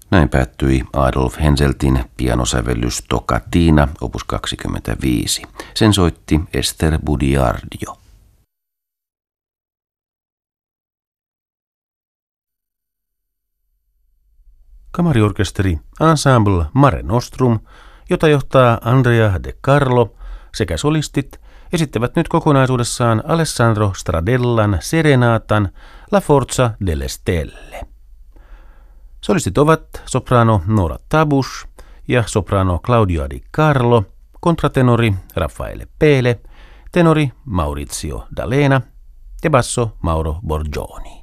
Näin päättyi Adolf Henseltin pianosävellys Toccata opus 25. Sen soitti Esther Budiardio. Kamariorkesteri Ensemble Mare Nostrum, jota johtaa Andrea De Carlo, sekä solistit esittävät nyt kokonaisuudessaan Alessandro Stradellan Serenatan La Forza delle Stelle. Solistit ovat soprano Nora Tabush ja soprano Claudia Di Carlo, kontratenori Raffaele Pele, tenori Maurizio D'Alena ja basso Mauro Borgioni.